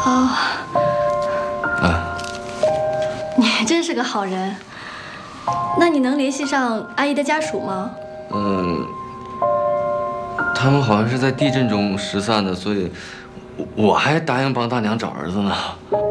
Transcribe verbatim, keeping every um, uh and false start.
啊。 啊。 你真是个好人。那你能联系上阿姨的家属吗？ 嗯，他们好像是在地震中失散的，所以我我还答应帮大娘找儿子呢。